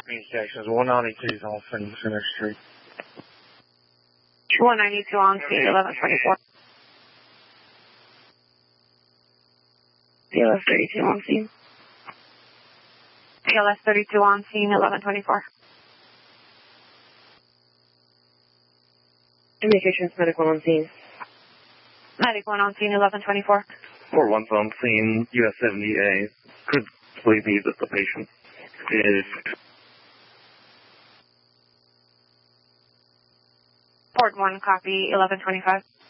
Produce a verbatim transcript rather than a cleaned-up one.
copy sections. one ninety-two is on Center Street. one ninety-two on scene, eleven twenty-four. P L S thirty-two on scene. P L S thirty-two on scene, eleven twenty-four. Communications medical on scene. Medic one on scene, eleven twenty-four. four one's on scene, U S seventy A. Could please be that the patient is... Port one, copy, eleven twenty-five.